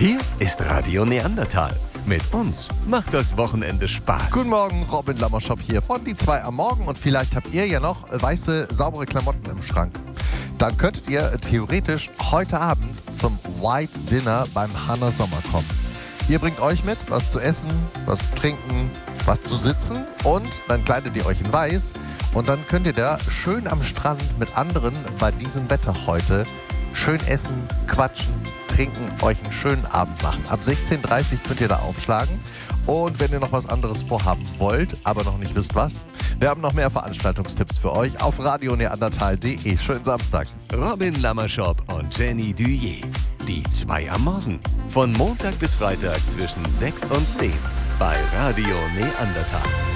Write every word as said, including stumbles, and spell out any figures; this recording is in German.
Hier ist Radio Neandertal. Mit uns macht das Wochenende Spaß. Guten Morgen, Robin Lammerschop hier von Die zwei am Morgen. Und vielleicht habt ihr ja noch weiße, saubere Klamotten im Schrank. Dann könntet ihr theoretisch heute Abend zum White Dinner beim Hanna Sommer kommen. Ihr bringt euch mit, was zu essen, was zu trinken, was zu sitzen und dann kleidet ihr euch in weiß und dann könnt ihr da schön am Strand mit anderen bei diesem Wetter heute schön essen, quatschen, trinken, euch einen schönen Abend machen. Ab sechzehn Uhr dreißig könnt ihr da aufschlagen. Und wenn ihr noch was anderes vorhaben wollt, aber noch nicht wisst was, wir haben noch mehr Veranstaltungstipps für euch auf radio neandertal punkt de. Schönen Samstag. Robin Lammerschop und Jenny Duyé. Die zwei am Morgen. Von Montag bis Freitag zwischen sechs und zehn bei Radio Neandertal.